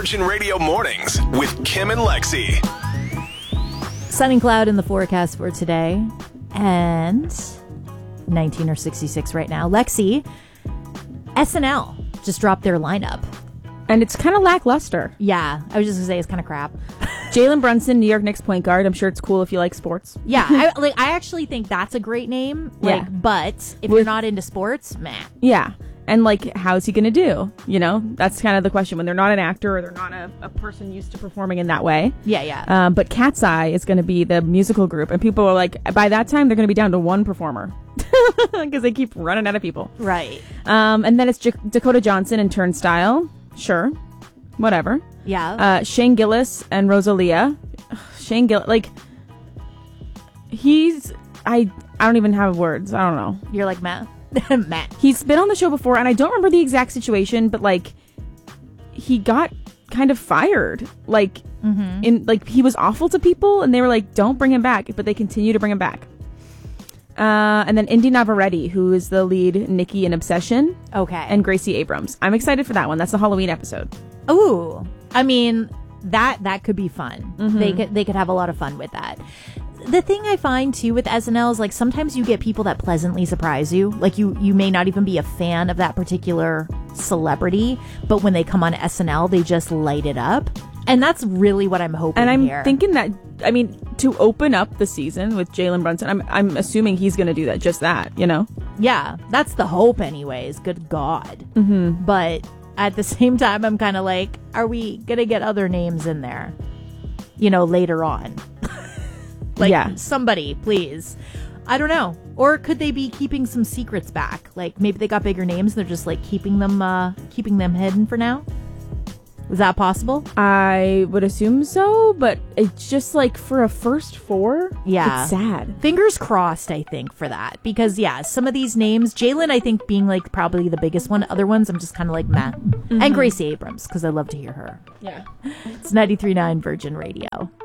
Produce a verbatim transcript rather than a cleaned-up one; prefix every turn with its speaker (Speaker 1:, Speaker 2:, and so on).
Speaker 1: Virgin Radio Mornings with Kim and Lexi.
Speaker 2: Sun and cloud in the forecast for today, and nineteen or sixty-six right now. Lexi, S N L just dropped their lineup.
Speaker 3: And it's kind of lackluster.
Speaker 2: Yeah, I was just going to say it's kind of crap.
Speaker 3: Jalen Brunson, New York Knicks point guard. I'm sure it's cool if you like sports.
Speaker 2: Yeah, I, like, I actually think that's a great name. Like,
Speaker 3: Yeah.
Speaker 2: But if
Speaker 3: With-
Speaker 2: you're not into sports, meh.
Speaker 3: Yeah. And, like, how's he going to do? You know, that's kind of the question when they're not an actor or they're not a, a person used to performing in that way.
Speaker 2: Yeah, yeah.
Speaker 3: Um, but Cat's Eye is going to be the musical group. And people are like, by that time, they're going to be down to one performer. Because they keep running out of people.
Speaker 2: Right.
Speaker 3: Um, and then it's J- Dakota Johnson and Turnstile. Sure. Whatever.
Speaker 2: Yeah.
Speaker 3: Uh, Shane Gillis and Rosalia. Ugh, Shane Gillis, like, he's, I, I don't even have words. I don't know.
Speaker 2: You're like, meh. meh.
Speaker 3: He's been on the show before, and I don't remember the exact situation, but, like, he got kind of fired. Like,
Speaker 2: Mm-hmm.
Speaker 3: in like he was awful to people, and they were like, don't bring him back, but they continue to bring him back. Uh, and then Indy Navarrete, who is the lead Nikki in Obsession,
Speaker 2: Okay.
Speaker 3: and Gracie Abrams. I'm excited for that one. That's the Halloween episode.
Speaker 2: Ooh, I mean that that could be fun.
Speaker 3: Mm-hmm.
Speaker 2: They could they could have a lot of fun with that. The thing I find too with S N L is like sometimes you get people that pleasantly surprise you. Like you you may not even be a fan of that particular celebrity, but when they come on S N L, they just light it up. And that's really what I'm hoping.
Speaker 3: And I'm
Speaker 2: here.
Speaker 3: thinking that, I mean, to open up the season with Jalen Brunson, I'm I'm assuming he's going to do that, just that, you know?
Speaker 2: Yeah, that's the hope anyways. Good God.
Speaker 3: Mm-hmm.
Speaker 2: But at the same time, I'm kind of like, are we going to get other names in there? You know, later on. Like,
Speaker 3: Yeah.
Speaker 2: somebody, please. I don't know. Or could they be keeping some secrets back? Like, maybe they got bigger names. They're just, like, keeping them, uh, keeping them hidden for now? Is that possible?
Speaker 3: I would assume so, but it's just like for a first four,
Speaker 2: Yeah.
Speaker 3: it's sad.
Speaker 2: Fingers crossed, I think, for that. Because, yeah, some of these names, Jalen, I think, being, like, probably the biggest one. Other ones, I'm just kind of like, meh. And Gracie Abrams, because I love to hear her.
Speaker 3: Yeah.
Speaker 2: It's ninety-three point nine Virgin Radio.